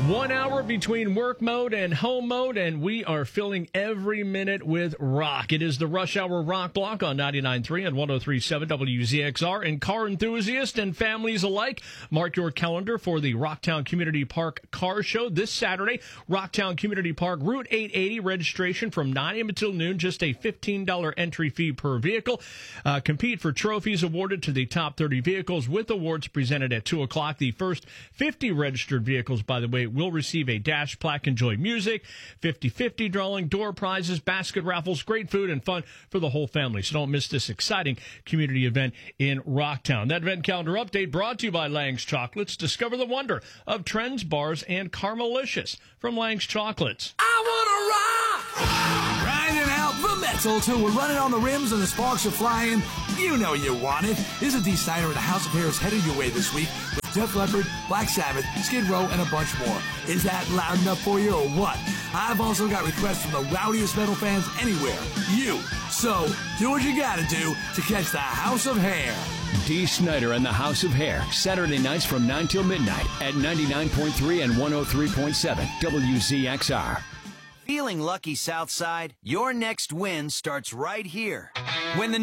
1 hour between work mode and home mode, and we are filling every minute with rock. It is the Rush Hour Rock Block on 99.3 and 103.7 WZXR. And car enthusiasts and families alike, mark your calendar for the Rocktown Community Park Car Show this Saturday. Rocktown Community Park, Route 880, registration from 9 a.m. until noon, just a $15 entry fee per vehicle. Compete for trophies awarded to the top 30 vehicles with awards presented at 2 o'clock. The first 50 registered vehicles, by the way, will receive a dash plaque. Enjoy music, 50-50 drawing, door prizes, basket raffles, great food and fun for the whole family. So don't miss this exciting community event in Rocktown. That event calendar update brought to you by Lang's Chocolates. Discover the wonder of trends, bars, and Caramelicious from Lang's Chocolates. I wanna rock! Grinding out the metal till we're running on the rims and the sparks are flying. You know you want it. Isn't Dee Snider and the House of Hair is headed your way this week with Def Leppard, Black Sabbath, Skid Row, and a bunch more. Is that loud enough for you or what? I've also got requests from the rowdiest metal fans anywhere. You. So, do what you gotta do to catch the House of Hair. Dee Snider and the House of Hair, Saturday nights from 9 till midnight at 99.3 and 103.7 WZXR. Feeling lucky, Southside? Your next win starts right here. When the